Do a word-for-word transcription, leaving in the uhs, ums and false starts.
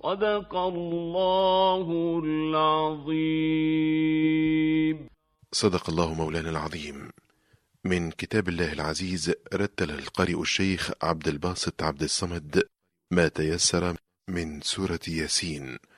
صدق الله العظيم. صدق الله مولانا العظيم. من كتاب الله العزيز رتل القارئ الشيخ عبد الباسط عبد الصمد ما تيسر من سورة ياسين.